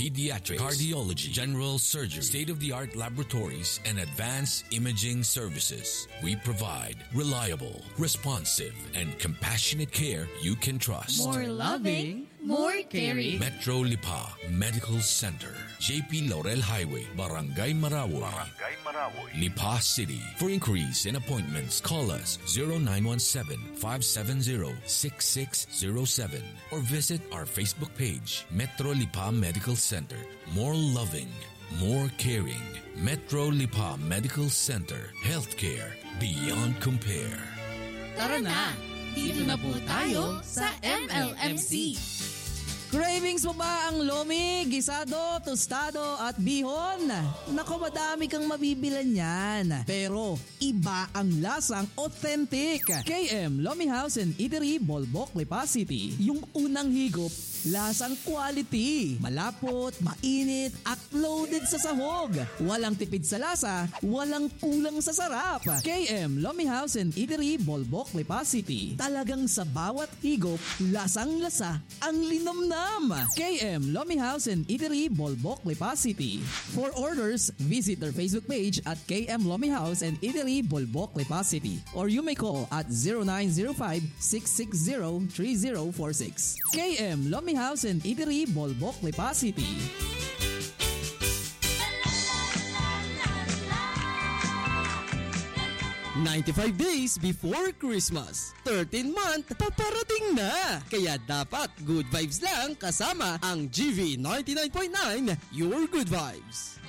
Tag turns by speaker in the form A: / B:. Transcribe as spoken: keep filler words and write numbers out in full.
A: pediatrics, cardiology, general surgery, state-of-the-art laboratories, and advanced imaging services. We provide reliable, responsive, and compassionate care you can trust.
B: More loving, more caring.
A: Metro Lipa Medical Center, J P Laurel Highway, Barangay Marawoy, Barangay Marawoy, Lipa City. For inquiries and appointments, call us zero nine one seven, five seven zero, six six zero seven or visit our Facebook page, Metro Lipa Medical Center. More loving, more caring. Metro Lipa Medical Center. Healthcare beyond compare.
B: Tara na, dito na po tayo sa M L M C.
C: Cravings mo ba ang lomi, gisado, tostado at bihon? Naku, madami kang mabibilan yan. Pero iba ang lasang authentic. K M Lomi House and Eatery, Bolbok, Lipa City. Yung unang higop, lasang quality. Malapot, mainit, uploaded sa sahog. Walang tipid sa lasa, walang kulang sa sarap. K M Lomi House and Eatery, Bolbok, Lipa City. Talagang sa bawat higop, lasang-lasa ang linamnam. K M Lomi House and Eatery, Bolbok, Lipa City. For orders, visit their Facebook page at K M Lomi House and Eatery, Bolbok, Lipa City. Or you may call at zero nine zero five, six six zero, three zero four six. K M Lomi House and Eatery, Bolbok, Lipa City.
D: ninety-five days before Christmas. thirteen month paparating na. Kaya dapat good vibes lang kasama ang G V ninety-nine point nine Your Good Vibes.